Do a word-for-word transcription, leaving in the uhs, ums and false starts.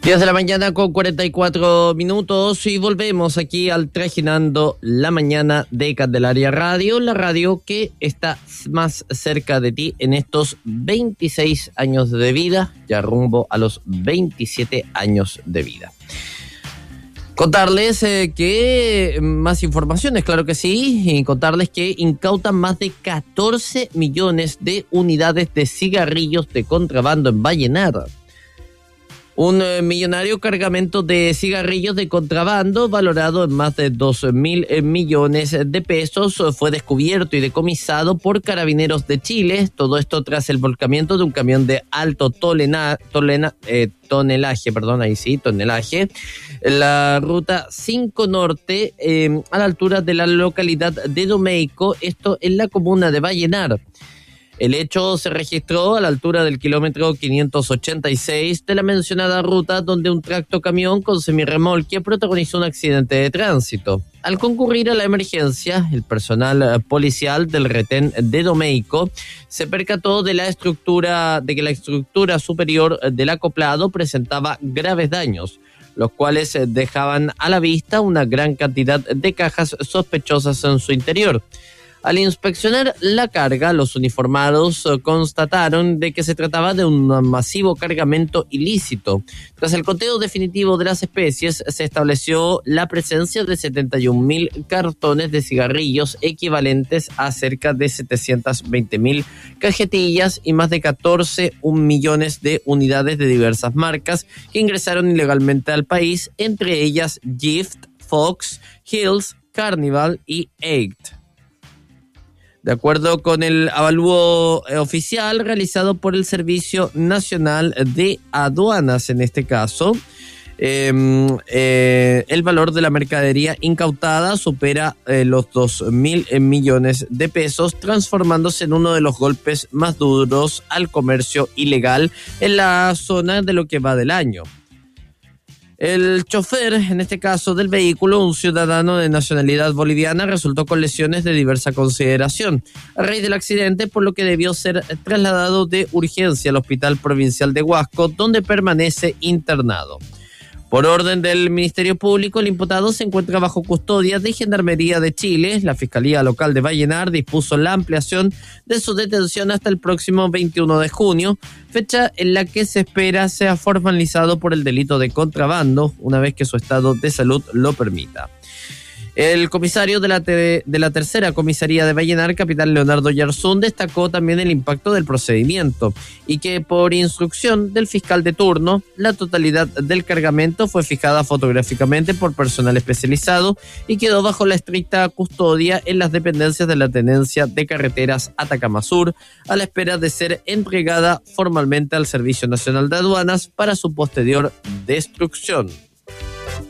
diez de la mañana con cuarenta y cuatro minutos y volvemos aquí al Trajinando la Mañana de Candelaria Radio, la radio que está más cerca de ti en estos veintiséis años de vida, ya rumbo a los veintisiete años de vida. Contarles eh, que más informaciones, claro que sí, y contarles que incautan más de catorce millones de unidades de cigarrillos de contrabando en Vallenar. Un eh, millonario cargamento de cigarrillos de contrabando valorado en más de dos mil eh, millones de pesos fue descubierto y decomisado por Carabineros de Chile. Todo esto tras el volcamiento de un camión de alto tolena, tolena, eh, tonelaje, perdón, ahí sí, tonelaje, la ruta cinco Norte eh, a la altura de la localidad de Domeico, esto en la comuna de Vallenar. El hecho se registró a la altura del kilómetro quinientos ochenta y seis de la mencionada ruta, donde un tractocamión con semirremolque protagonizó un accidente de tránsito. Al concurrir a la emergencia, el personal policial del retén de Domeico se percató de la estructura, de que la estructura superior del acoplado presentaba graves daños, los cuales dejaban a la vista una gran cantidad de cajas sospechosas en su interior. Al inspeccionar la carga, los uniformados constataron de que se trataba de un masivo cargamento ilícito. Tras el conteo definitivo de las especies, se estableció la presencia de setenta y un mil cartones de cigarrillos equivalentes a cerca de setecientas veinte mil cajetillas y más de catorce millones de unidades de diversas marcas que ingresaron ilegalmente al país, entre ellas Gift, Fox, Hills, Carnival y Eight. De acuerdo con el avalúo oficial realizado por el Servicio Nacional de Aduanas, en este caso, eh, eh, el valor de la mercadería incautada supera eh, los dos mil millones de pesos, transformándose en uno de los golpes más duros al comercio ilegal en la zona de lo que va del año. El chofer, en este caso del vehículo, un ciudadano de nacionalidad boliviana, resultó con lesiones de diversa consideración a raíz del accidente, por lo que debió ser trasladado de urgencia al Hospital Provincial de Huasco, donde permanece internado. Por orden del Ministerio Público, el imputado se encuentra bajo custodia de Gendarmería de Chile. La Fiscalía Local de Vallenar dispuso la ampliación de su detención hasta el próximo veintiuno de junio, fecha en la que se espera sea formalizado por el delito de contrabando, una vez que su estado de salud lo permita. El comisario de la, te- de la tercera comisaría de Vallenar, capitán Leonardo Yarzún, destacó también el impacto del procedimiento y que por instrucción del fiscal de turno, la totalidad del cargamento fue fijada fotográficamente por personal especializado y quedó bajo la estricta custodia en las dependencias de la Tenencia de Carreteras Atacama Sur, a la espera de ser entregada formalmente al Servicio Nacional de Aduanas para su posterior destrucción.